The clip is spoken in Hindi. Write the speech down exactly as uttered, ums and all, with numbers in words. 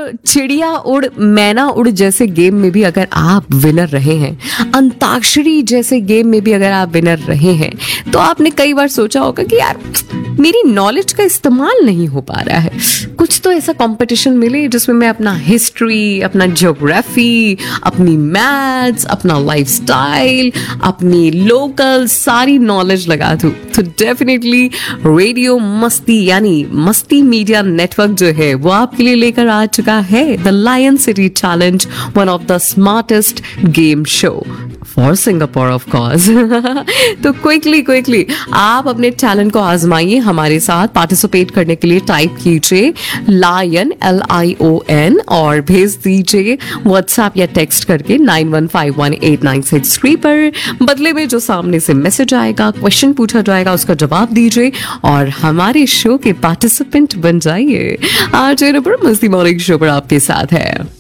चिड़िया उड़ मैना उड़ जैसे गेम में भी अगर आप विनर रहे हैं, अंताक्षरी जैसे गेम में भी अगर आप विनर रहे हैं, तो आपने कई बार सोचा होगा कि यार मेरी नॉलेज का इस्तेमाल नहीं हो पा रहा है, कुछ तो ऐसा कंपटीशन मिले जिसमें मैं अपना हिस्ट्री, अपना ज्योग्राफी, अपनी मैथ्स, अपना लाइफस्टाइल, अपनी लोकल सारी नॉलेज लगा दूं। तो डेफिनेटली रेडियो मस्ती यानी मस्ती मीडिया नेटवर्क जो है वो आपके लिए लेकर आ चुका है the lion city challenge, one of the smartest game show for Singapore of course. तो क्विकली क्विकली आप अपने टैलेंट को आजमाइए हमारे साथ। पार्टिसिपेट करने के लिए टाइप कीजिए lion L I O N और भेज दीजिए व्हाट्सएप या टेक्स्ट करके nine one five one eight nine six three पर। बदले में जो सामने से मैसेज आएगा, क्वेश्चन पूछा जाएगा, उसका जवाब दीजिए और हमारे शो के पार्टिसिपेंट बन जाइए। आज मस्ती मॉर्निंग शो पर आपके साथ है